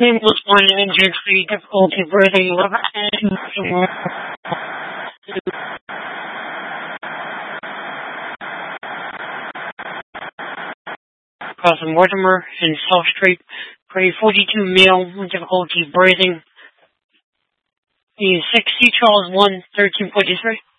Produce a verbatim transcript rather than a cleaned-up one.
Name was one injured free difficulty breathing eleven and crossing Mortimer and South Street, grade forty-two male with difficulty breathing. The six C Charles one thirteen forty-three.